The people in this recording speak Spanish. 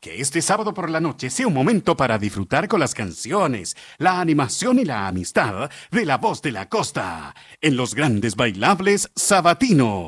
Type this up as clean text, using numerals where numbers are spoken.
Que este sábado por la noche sea un momento para disfrutar con las canciones, la animación y la amistad de La Voz de la Costa en los grandes bailables sabatinos.